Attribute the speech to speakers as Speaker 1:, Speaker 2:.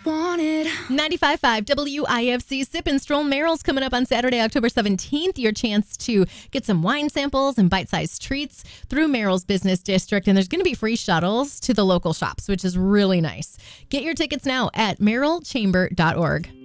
Speaker 1: wanted.
Speaker 2: 95.5 WIFC Sip and Stroll Merrill's coming up on Saturday, October 17th. Your chance to get some wine samples and bite-sized treats through Merrill's Business District. And there's going to be free shuttles to the local shops, which is really nice. Get your tickets now at merrillchamber.org.